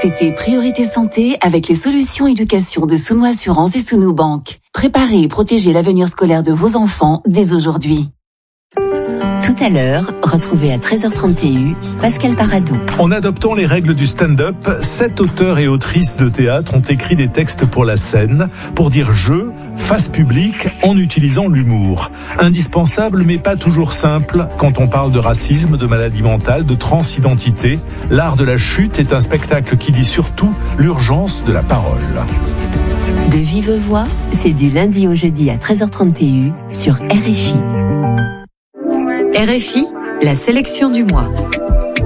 Fêtez Priorité Santé avec les solutions éducation de Sounou Assurance et Sounou Banque. Préparez et protégez l'avenir scolaire de vos enfants dès aujourd'hui. Tout à l'heure, retrouvez à 13h30 TU, Pascal Paradou. En adoptant les règles du stand-up, 7 auteurs et autrices de théâtre ont écrit des textes pour la scène, pour dire jeu, face publique, en utilisant l'humour. Indispensable, mais pas toujours simple, quand on parle de racisme, de maladie mentale, de transidentité. L'art de la chute est un spectacle qui dit surtout l'urgence de la parole. De vive voix, c'est du lundi au jeudi à 13h30 TU sur RFI. RFI, la sélection du mois.